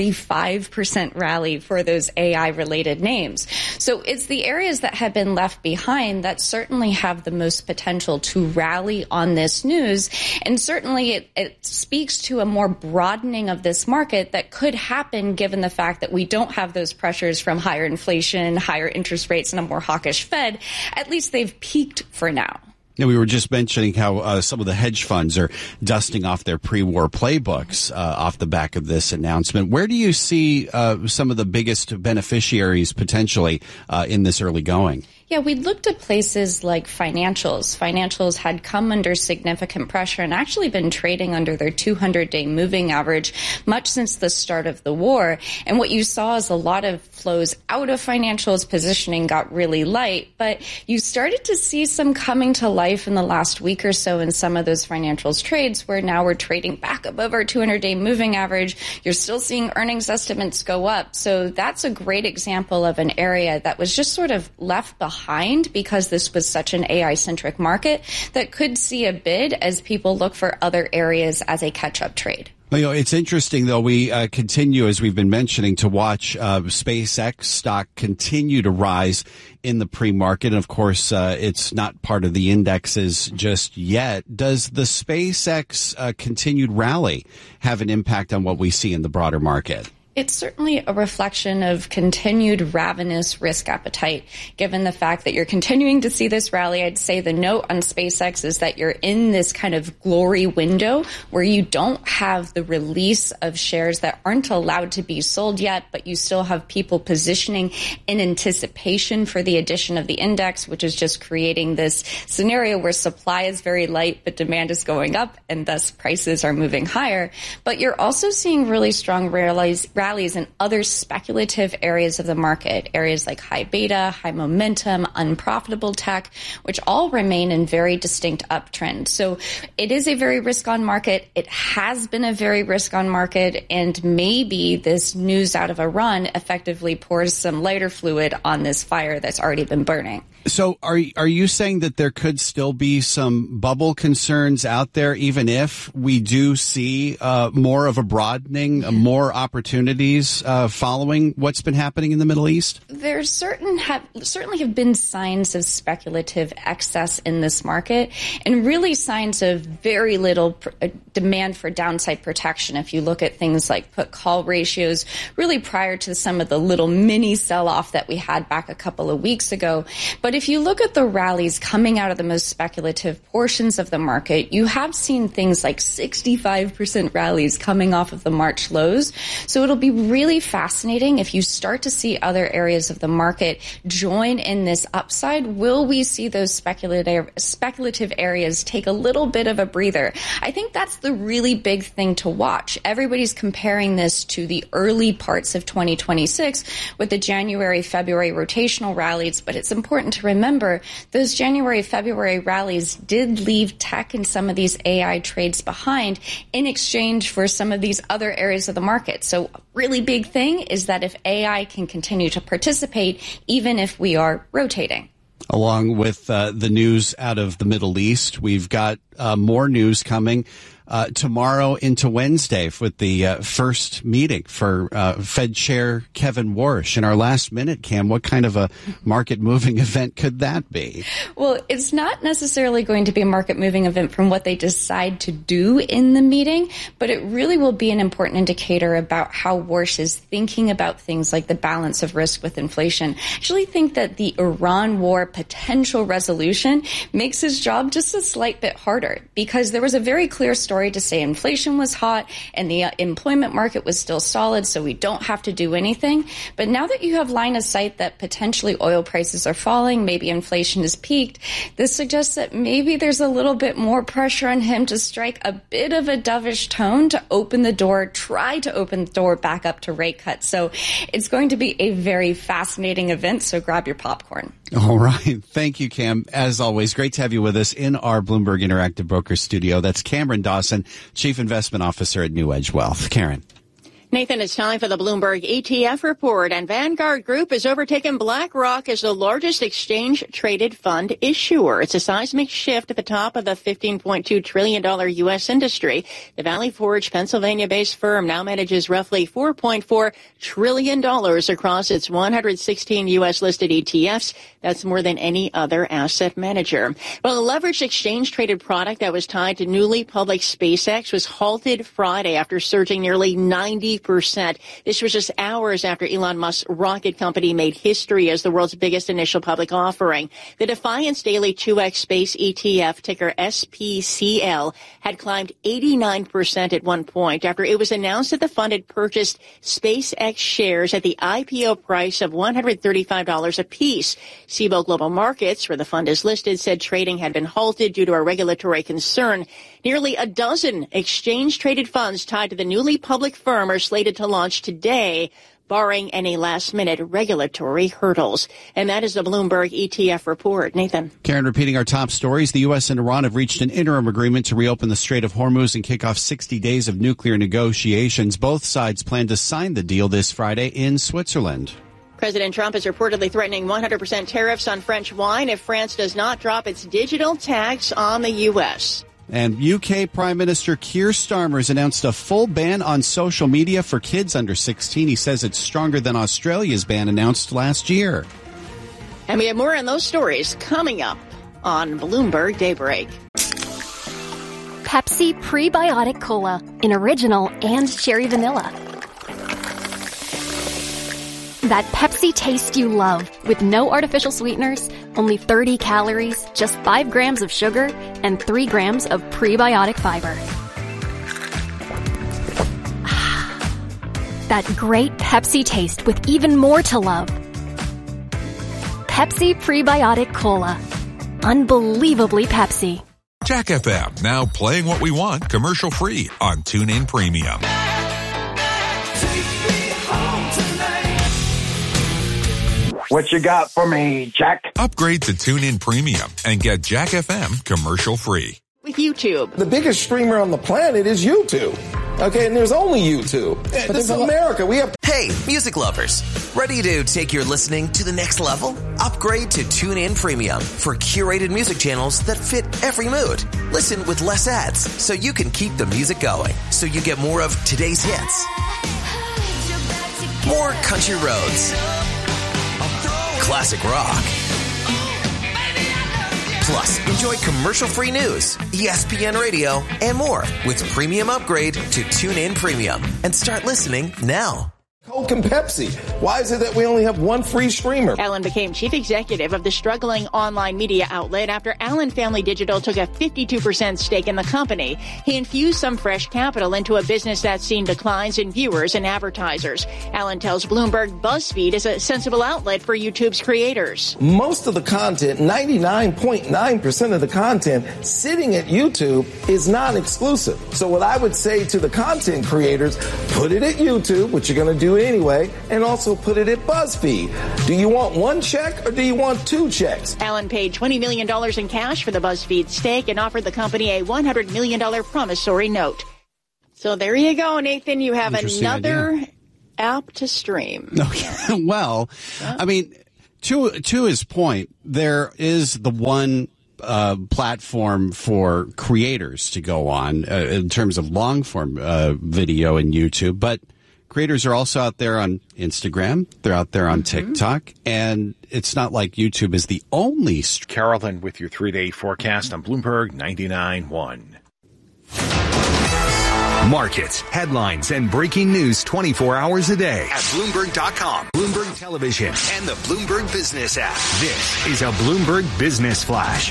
45% rally for those AI-related names. So it's the areas that have been left behind that certainly have the most potential to rally on this news. And certainly it speaks to a more broadening of this market that could happen given the fact that we don't have those pressures from higher inflation, higher interest rates, and a more hawkish Fed. At least they've peaked for now. Yeah, we were just mentioning how some of the hedge funds are dusting off their pre-war playbooks off the back of this announcement. Where do you see some of the biggest beneficiaries potentially in this early going? Yeah, we looked at places like financials. Financials had come under significant pressure and actually been trading under their 200-day moving average much since the start of the war. And what you saw is a lot of flows out of financials. Positioning got really light, but you started to see some coming to life in the last week or so in some of those financials trades, where now we're trading back above our 200-day moving average. You're still seeing earnings estimates go up. So that's a great example of an area that was just sort of left behind because this was such an AI-centric market that could see a bid as people look for other areas as a catch-up trade. Well, you know, it's interesting, though. We continue, as we've been mentioning, to watch SpaceX stock continue to rise in the pre-market. And, of course, it's not part of the indexes just yet. Does the SpaceX continued rally have an impact on what we see in the broader market? It's certainly a reflection of continued ravenous risk appetite. Given the fact that you're continuing to see this rally, I'd say the note on SpaceX is that you're in this kind of glory window where you don't have the release of shares that aren't allowed to be sold yet, but you still have people positioning in anticipation for the addition of the index, which is just creating this scenario where supply is very light, but demand is going up, and thus prices are moving higher. But you're also seeing really strong rallies in other speculative areas of the market, areas like high beta, high momentum, unprofitable tech, which all remain in very distinct uptrends. So it is a very risk-on market. It has been a very risk-on market, and maybe this news out of Iran effectively pours some lighter fluid on this fire that's already been burning. So are you saying that there could still be some bubble concerns out there, even if we do see more of a broadening, more opportunities following what's been happening in the Middle East? There certainly have been signs of speculative excess in this market, and really signs of very little demand for downside protection. If you look at things like put-call ratios, really prior to some of the little mini sell-off that we had back a couple of weeks ago. But if you look at the rallies coming out of the most speculative portions of the market, you have seen things like 65% rallies coming off of the March lows. So it'll be really fascinating if you start to see other areas of the market join in this upside. Will we see those speculative areas take a little bit of a breather? I think that's the really big thing to watch. Everybody's comparing this to the early parts of 2026 with the January, February rotational rallies, but it's important to remember those January, February rallies did leave tech and some of these AI trades behind in exchange for some of these other areas of the market. So a really big thing is that if AI can continue to participate, even if we are rotating. Along with the news out of the Middle East, we've got more news coming tomorrow into Wednesday with the first meeting for Fed Chair Kevin Warsh. In our last minute, Cam, what kind of a market-moving event could that be? Well, it's not necessarily going to be a market-moving event from what they decide to do in the meeting, but it really will be an important indicator about how Warsh is thinking about things like the balance of risk with inflation. I actually think that the Iran war potential resolution makes his job just a slight bit harder, because there was a very clear story to say inflation was hot and the employment market was still solid, so we don't have to do anything. But now that you have line of sight that potentially oil prices are falling, maybe inflation has peaked, this suggests that maybe there's a little bit more pressure on him to strike a bit of a dovish tone to open the door, try to open the door back up to rate cuts. So it's going to be a very fascinating event, so grab your popcorn. All right. Thank you, Cam. As always, great to have you with us in our Bloomberg Interactive Brokers studio. That's Cameron Dawson, Chief Investment Officer at New Edge Wealth. Karen. Nathan, it's time for the Bloomberg ETF report, and Vanguard Group has overtaken BlackRock as the largest exchange-traded fund issuer. It's a seismic shift at the top of the $15.2 trillion U.S. industry. The Valley Forge, Pennsylvania-based firm now manages roughly $4.4 trillion across its 116 U.S.-listed ETFs. That's more than any other asset manager. Well, a leveraged exchange-traded product that was tied to newly public SpaceX was halted Friday after surging nearly 90%. This was just hours after Elon Musk's rocket company made history as the world's biggest initial public offering. The Defiance Daily 2X Space ETF, ticker SPCL, had climbed 89% at one point after it was announced that the fund had purchased SpaceX shares at the IPO price of $135 apiece. Cboe Global Markets, where the fund is listed, said trading had been halted due to a regulatory concern. Nearly a dozen exchange-traded funds tied to the newly public firm are slated to launch today, barring any last-minute regulatory hurdles. And that is the Bloomberg ETF report. Nathan. Karen, repeating our top stories, the U.S. and Iran have reached an interim agreement to reopen the Strait of Hormuz and kick off 60 days of nuclear negotiations. Both sides plan to sign the deal this Friday in Switzerland. President Trump is reportedly threatening 100% tariffs on French wine if France does not drop its digital tax on the U.S. And UK Prime Minister Keir Starmer has announced a full ban on social media for kids under 16. He says it's stronger than Australia's ban announced last year. And we have more on those stories coming up on Bloomberg Daybreak. Pepsi Prebiotic Cola in original and cherry vanilla. That Pepsi taste you love, with no artificial sweeteners, only 30 calories, just 5 grams of sugar, and 3 grams of prebiotic fiber. That great Pepsi taste with even more to love. Pepsi Prebiotic Cola. Unbelievably Pepsi. Jack FM, now playing what we want commercial-free on TuneIn Premium. What you got for me, Jack? Upgrade to TuneIn Premium and get Jack FM commercial-free. With YouTube. The biggest streamer on the planet is YouTube. Okay, and there's only YouTube. But this is America. We have... Hey, Hey, music lovers. Ready to take your listening to the next level? Upgrade to TuneIn Premium for curated music channels that fit every mood. Listen with less ads so you can keep the music going. So you get more of today's hits, more country roads, classic rock. Plus, enjoy commercial-free news, ESPN Radio, and more with Premium Upgrade to TuneIn Premium. And start listening now. Coke and Pepsi. Why is it that we only have one free streamer? Allen became chief executive of the struggling online media outlet after Allen Family Digital took a 52% stake in the company. He infused some fresh capital into a business that's seen declines in viewers and advertisers. Allen tells Bloomberg BuzzFeed is a sensible outlet for YouTube's creators. Most of the content, 99.9% of the content sitting at YouTube is non-exclusive. So what I would say to the content creators, put it at YouTube, which you're going to do anyway, and also put it at BuzzFeed. Do you want one check or do you want two checks? Allen paid $20 million in cash for the BuzzFeed stake and offered the company a $100 million promissory note. So there you go, Nathan. You have another app to stream. Okay. Well, I mean, to his point, there is the one platform for creators to go on in terms of long form video in YouTube, but creators are also out there on Instagram. They're out there on TikTok. And it's not like YouTube is the only. Carolyn with your 3-day forecast on Bloomberg 99.1. Markets, headlines, and breaking news 24 hours a day at Bloomberg.com, Bloomberg Television, and the Bloomberg Business app. This is a Bloomberg Business Flash.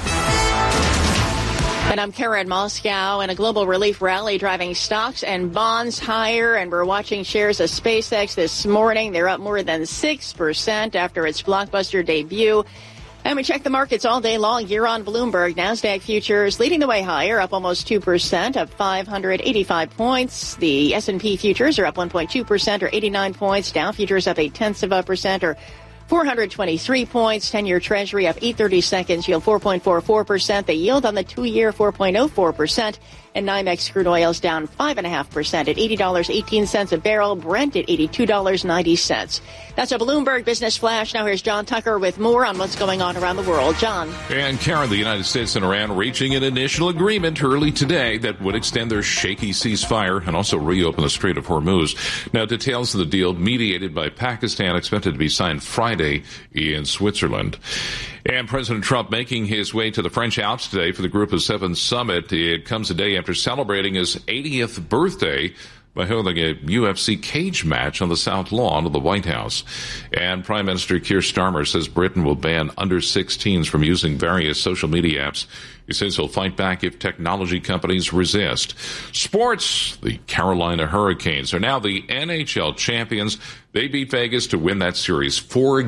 And I'm Karen Moscow, and a global relief rally driving stocks and bonds higher. And we're watching shares of SpaceX this morning. They're up more than 6% after its blockbuster debut. And we check the markets all day long here on Bloomberg. NASDAQ futures leading the way higher, up almost 2%, up 585 points. The S&P futures are up 1.2% or 89 points. Dow futures up 0.8% or 423 points. 10-year Treasury up 8/30 seconds, yield 4.44%. The yield on the 2-year 4.04%. And NYMEX crude oil is down 5.5% at $80.18 a barrel. Brent at $82.90. That's a Bloomberg Business Flash. Now here's John Tucker with more on what's going on around the world. John. And Karen, the United States and Iran reaching an initial agreement early today that would extend their shaky ceasefire and also reopen the Strait of Hormuz. Now, details of the deal mediated by Pakistan expected to be signed Friday in Switzerland. And President Trump making his way to the French Alps today for the Group of Seven summit. It comes a day after celebrating his 80th birthday by holding a UFC cage match on the South Lawn of the White House. And Prime Minister Keir Starmer says Britain will ban under-16s from using various social media apps. He says he'll fight back if technology companies resist. Sports, the Carolina Hurricanes are now the NHL champions. They beat Vegas to win that series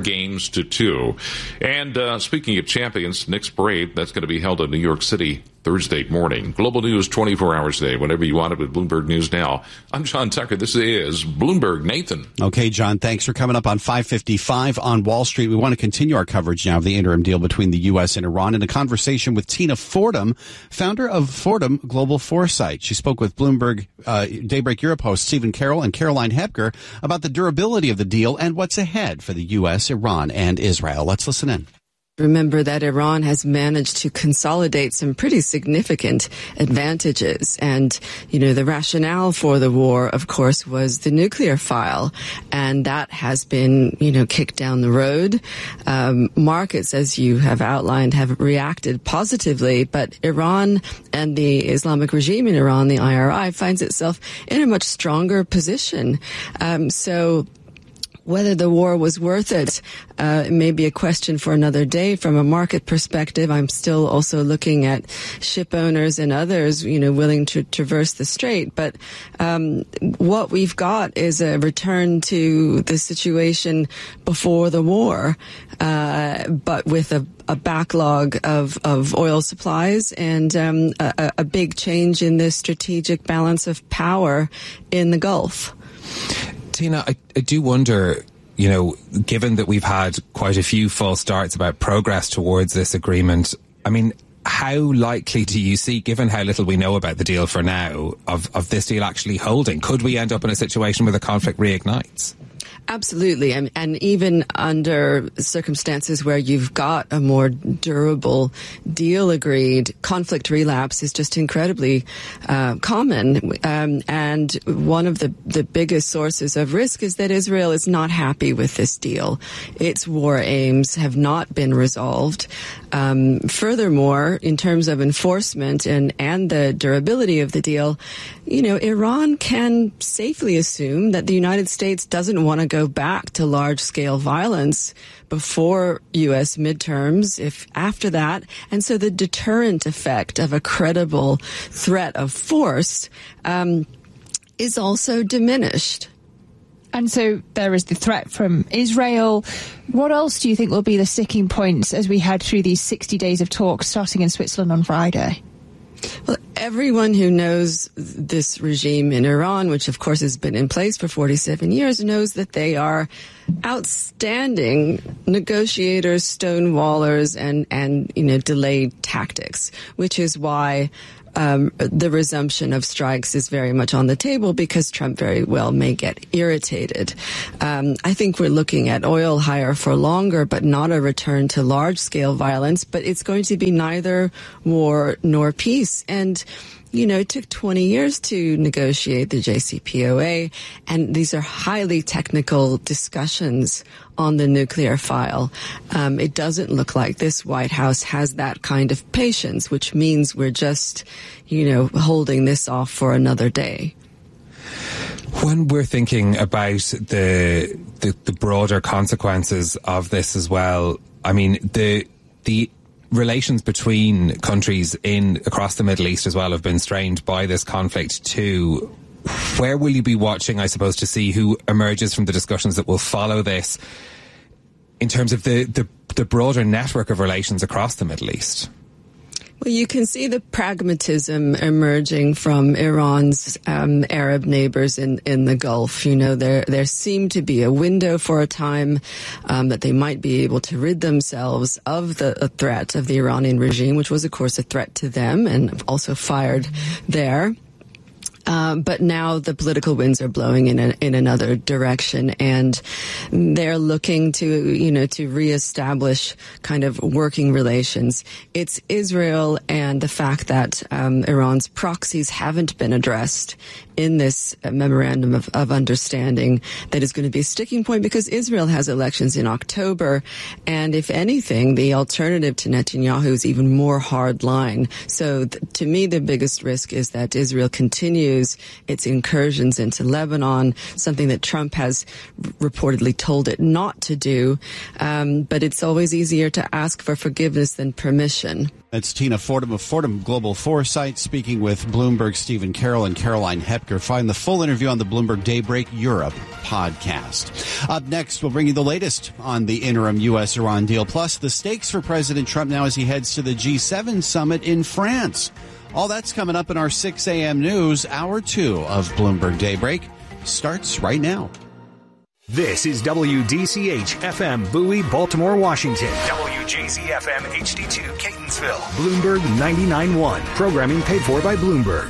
4-2. And speaking of champions, Knicks Parade, that's going to be held in New York City Thursday morning. Global news 24 hours a day, whenever you want it with Bloomberg News Now. I'm John Tucker. This is Bloomberg. Nathan. Okay, John, thanks for coming up on 5:55 on Wall Street. We want to continue our coverage now of the interim deal between the U.S. and Iran in a conversation with Tina Fordham, founder of Fordham Global Foresight. She spoke with Bloomberg Daybreak Europe host Stephen Carroll and Caroline Hebker about the durability of the deal and what's ahead for the U.S., Iran, and Israel. Let's listen in. Remember that Iran has managed to consolidate some pretty significant advantages. And, you know, the rationale for the war, of course, was the nuclear file. And that has been, you know, kicked down the road. Markets, as you have outlined, have reacted positively. But Iran and the Islamic regime in Iran, the IRI, finds itself in a much stronger position. So whether the war was worth it, may be a question for another day. From a market perspective, I'm still also looking at ship owners and others, you know, willing to traverse the strait. But what we've got is a return to the situation before the war, but with a backlog of oil supplies and a big change in the strategic balance of power in the Gulf. Tina, I do wonder, you know, given that we've had quite a few false starts about progress towards this agreement, I mean, how likely do you see, given how little we know about the deal for now, of this deal actually holding? Could we end up in a situation where the conflict reignites? Absolutely. And even under circumstances where you've got a more durable deal agreed, conflict relapse is just incredibly common. And one of the biggest sources of risk is that Israel is not happy with this deal. Its war aims have not been resolved. Furthermore, in terms of enforcement and the durability of the deal, Iran can safely assume that the United States doesn't want to go back to large-scale violence before U.S. midterms, if after that. And so the deterrent effect of a credible threat of force is also diminished. And so there is the threat from Israel. What else do you think will be the sticking points as we head through these 60 days of talks starting in Switzerland on Friday? Well, everyone who knows this regime in Iran, which of course has been in place for 47 years, knows that they are outstanding negotiators, stonewallers, and delayed tactics, which is why the resumption of strikes is very much on the table, because Trump very well may get irritated. I think we're looking at oil higher for longer, but not a return to large-scale violence. But it's going to be neither war nor peace. And it took 20 years to negotiate the JCPOA, and these are highly technical discussions on the nuclear file. It doesn't look like this White House has that kind of patience, which means we're just, holding this off for another day. When we're thinking about the broader consequences of this as well, I mean, the relations between countries across the Middle East as well have been strained by this conflict too. Where will you be watching, I suppose, to see who emerges from the discussions that will follow this in terms of the broader network of relations across the Middle East? Well, you can see the pragmatism emerging from Iran's Arab neighbors in the Gulf. There seemed to be a window for a time that they might be able to rid themselves of the threat of the Iranian regime, which was, of course, a threat to them and also fired there. But now the political winds are blowing in another direction, and they're looking to reestablish kind of working relations. It's Israel and the fact that Iran's proxies haven't been addressed in this memorandum of understanding that is going to be a sticking point, because Israel has elections in October, and if anything, the alternative to Netanyahu is even more hardline. So to me, the biggest risk is that Israel continues its incursions into Lebanon, something that Trump has reportedly told it not to do. But it's always easier to ask for forgiveness than permission. That's Tina Fordham of Fordham Global Foresight speaking with Bloomberg's Stephen Carroll and Caroline Hepker. Find the full interview on the Bloomberg Daybreak Europe podcast. Up next, we'll bring you the latest on the interim U.S.-Iran deal, plus the stakes for President Trump now as he heads to the G7 summit in France. All that's coming up in our 6 a.m. news. Hour 2 of Bloomberg Daybreak starts right now. This is WDCH-FM, Bowie, Baltimore, Washington. WJZ-FM, HD2, Catonsville. Bloomberg 99.1. Programming paid for by Bloomberg.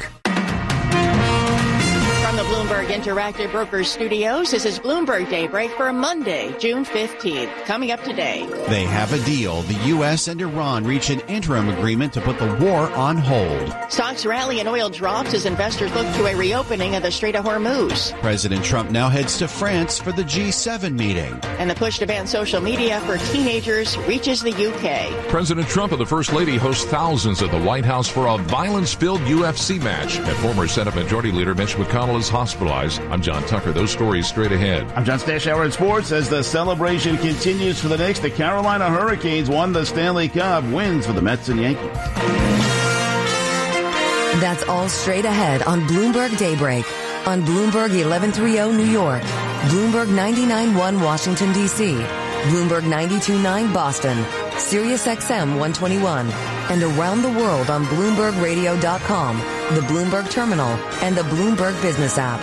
From the Bloomberg Interactive Brokers Studios, this is Bloomberg Daybreak for Monday, June 15th. Coming up today. They have a deal. The U.S. and Iran reach an interim agreement to put the war on hold. Stocks rally and oil drops as investors look to a reopening of the Strait of Hormuz. President Trump now heads to France for the G7 meeting. And the push to ban social media for teenagers reaches the U.K. President Trump and the First Lady host thousands at the White House for a violence-filled UFC match. And former Senate Majority Leader Mitch McConnell is hospitalized. I'm John Tucker. Those stories straight ahead. I'm John Stashower in sports. As the celebration continues for the Knicks, the Carolina Hurricanes won the Stanley Cup. Wins for the Mets and Yankees. That's all straight ahead on Bloomberg Daybreak. On Bloomberg 1130 New York, Bloomberg 99.1 Washington, D.C., Bloomberg 92.9 Boston, Sirius XM 121, and around the world on BloombergRadio.com, the Bloomberg Terminal, and the Bloomberg Business app.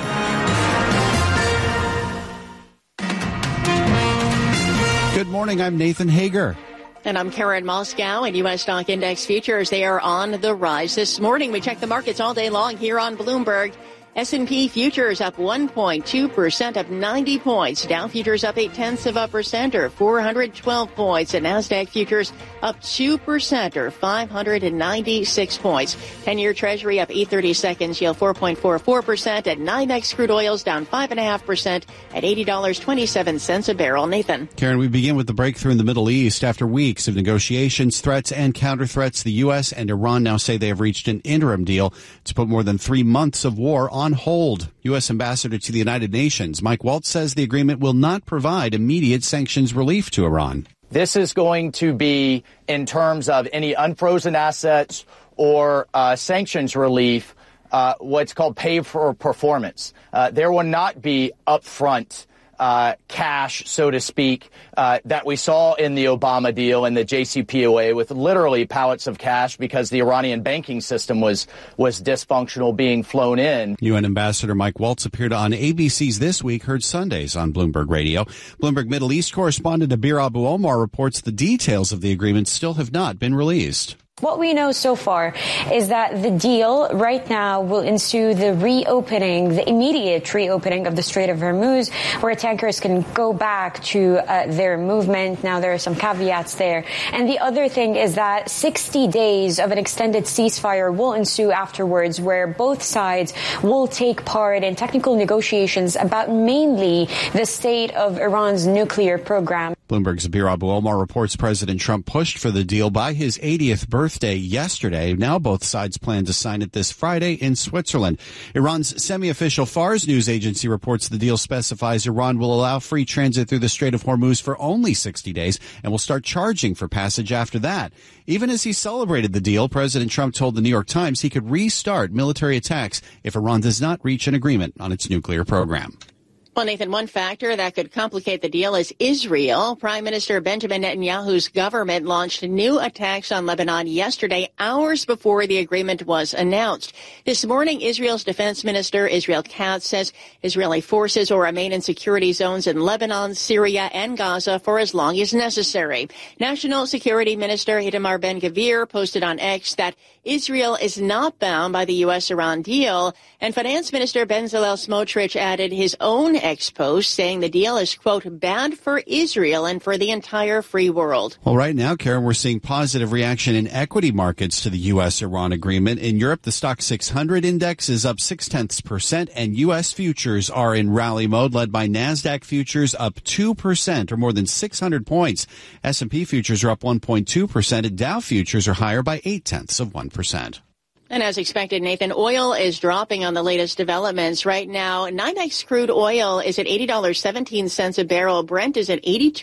Good morning, I'm Nathan Hager. And I'm Karen Moscow. And U.S. stock index futures, they are on the rise. This morning, we check the markets all day long here on Bloomberg. S&P futures up 1.2%, up 90 points. Dow futures up 0.8% or 412 points. And NASDAQ futures up 2% or 596 points. 10-year Treasury up 8/32, yield 4.44%. And NYMEX crude oil's down 5.5% at $80.27 a barrel. Nathan. Karen, we begin with the breakthrough in the Middle East. After weeks of negotiations, threats, and counter-threats, the U.S. and Iran now say they have reached an interim deal to put more than 3 months of war on hold. U.S. Ambassador to the United Nations Mike Waltz says the agreement will not provide immediate sanctions relief to Iran. This is going to be, in terms of any unfrozen assets or sanctions relief, what's called pay for performance. There will not be upfront cash, so to speak, that we saw in the Obama deal and the JCPOA with literally pallets of cash because the Iranian banking system was dysfunctional being flown in. UN Ambassador Mike Waltz appeared on ABC's This Week, heard Sundays on Bloomberg Radio. Bloomberg Middle East correspondent Abir Abu Omar reports the details of the agreement still have not been released. What we know so far is that the deal right now will ensue the immediate reopening of the Strait of Hormuz, where tankers can go back to their movement. Now, there are some caveats there. And the other thing is that 60 days of an extended ceasefire will ensue afterwards, where both sides will take part in technical negotiations about mainly the state of Iran's nuclear program. Bloomberg's Abir Abu Omar reports President Trump pushed for the deal by his 80th birthday yesterday. Now both sides plan to sign it this Friday in Switzerland. Iran's semi-official Fars news agency reports the deal specifies Iran will allow free transit through the Strait of Hormuz for only 60 days and will start charging for passage after that. Even as he celebrated the deal, President Trump told the New York Times he could restart military attacks if Iran does not reach an agreement on its nuclear program. Well, Nathan, one factor that could complicate the deal is Israel. Prime Minister Benjamin Netanyahu's government launched new attacks on Lebanon yesterday, hours before the agreement was announced. This morning, Israel's defense minister, Israel Katz, says Israeli forces will remain in security zones in Lebanon, Syria, and Gaza for as long as necessary. National Security Minister Itamar Ben-Gvir posted on X that Israel is not bound by the U.S.-Iran deal, and Finance Minister Bezalel Smotrich added his own ex-post saying the deal is, quote, bad for Israel and for the entire free world. Well, right now, Karen, we're seeing positive reaction in equity markets to the U.S.-Iran agreement. In Europe, the stock 600 index is up 0.6%, and U.S. futures are in rally mode, led by NASDAQ futures up 2%, or more than 600 points. S&P futures are up 1.2%, and Dow futures are higher by 0.8%. And as expected, Nathan, oil is dropping on the latest developments. Right now, NYMEX crude oil is at $80.17 a barrel. Brent is at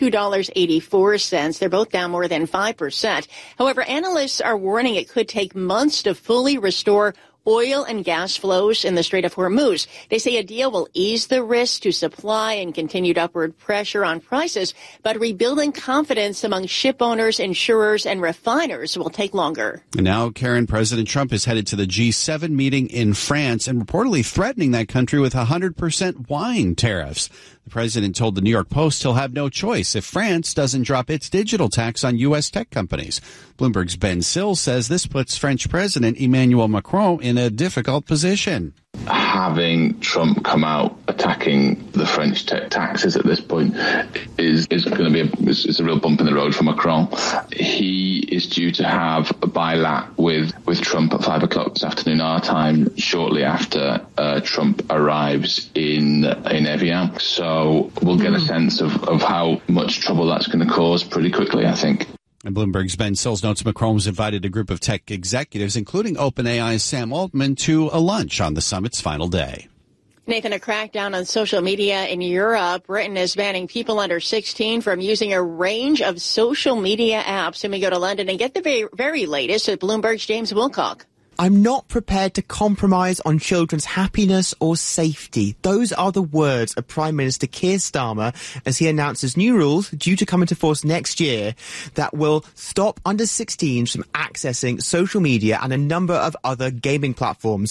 $82.84. They're both down more than 5%. However, analysts are warning it could take months to fully restore oil and gas flows in the Strait of Hormuz. They say a deal will ease the risk to supply and continued upward pressure on prices, but rebuilding confidence among ship owners, insurers, and refiners will take longer. And now, Karen, President Trump is headed to the G7 meeting in France and reportedly threatening that country with 100% wine tariffs. The president told the New York Post he'll have no choice if France doesn't drop its digital tax on U.S. tech companies. Bloomberg's Ben Sills says this puts French President Emmanuel Macron in a difficult position. Having Trump come out attacking the French tech taxes at this point is going to be a real bump in the road for Macron. He is due to have a bilat with Trump at 5 o'clock this afternoon our time, shortly after Trump arrives in Evian. So we'll get a sense of how much trouble that's going to cause pretty quickly, I think. And Bloomberg's Ben Sills notes Macron has invited a group of tech executives, including OpenAI's Sam Altman, to a lunch on the summit's final day. Nathan, a crackdown on social media in Europe. Britain is banning people under 16 from using a range of social media apps. And we go to London and get the very latest at Bloomberg's James Wilcock. I'm not prepared to compromise on children's happiness or safety. Those are the words of Prime Minister Keir Starmer as he announces new rules due to come into force next year that will stop under 16s from accessing social media and a number of other gaming platforms.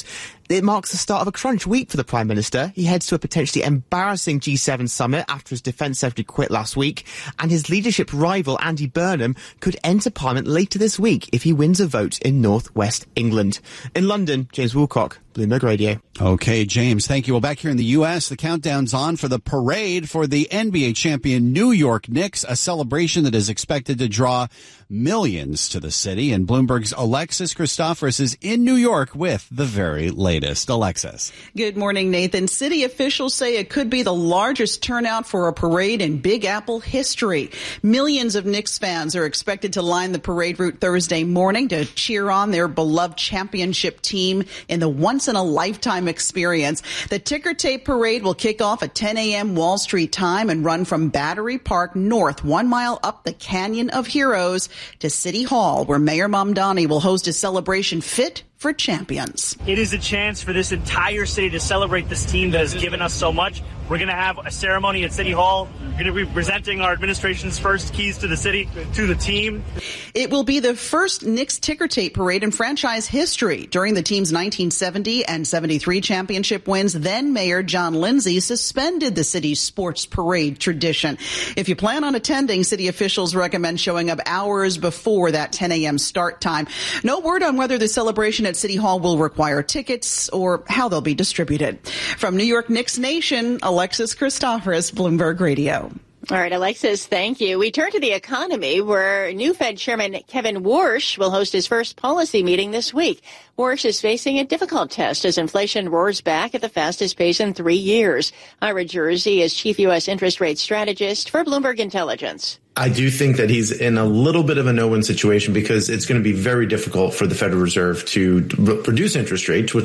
it marks the start of a crunch week for the Prime Minister. He heads to a potentially embarrassing G7 summit after his Defence Secretary quit last week, and his leadership rival Andy Burnham could enter Parliament later this week if he wins a vote in North West England. In London, James Woolcock, Bloomberg Radio. Okay, James, thank you. Well, back here in the U.S., the countdown's on for the parade for the NBA champion New York Knicks, a celebration that is expected to draw millions to the city. And Bloomberg's Alexis Christoforous is in New York with the very latest. Alexis. Good morning, Nathan. City officials say it could be the largest turnout for a parade in Big Apple history. Millions of Knicks fans are expected to line the parade route Thursday morning to cheer on their beloved championship team in the once-in-a-lifetime experience. The ticker tape parade will kick off at 10 a.m. Wall Street time and run from Battery Park north 1 mile up the Canyon of Heroes to City Hall, where Mayor Mamdani will host a celebration fit for champions. It is a chance for this entire city to celebrate this team that has given us so much. We're going to have a ceremony at City Hall. We're going to be presenting our administration's first keys to the city, to the team. It will be the first Knicks ticker tape parade in franchise history. During the team's 1970 and 73 championship wins, then Mayor John Lindsay suspended the city's sports parade tradition. If you plan on attending, city officials recommend showing up hours before that 10 a.m. start time. No word on whether the celebration at City Hall will require tickets or how they'll be distributed. From New York Knicks Nation, Alexis Christoforous, Bloomberg Radio. All right, Alexis, thank you. We turn to the economy, where new Fed Chairman Kevin Warsh will host his first policy meeting this week. Warsh is facing a difficult test as inflation roars back at the fastest pace in 3 years. Ira Jersey is chief U.S. interest rate strategist for Bloomberg Intelligence. I do think that he's in a little bit of a no-win situation because it's going to be very difficult for the Federal Reserve to reduce interest rates, which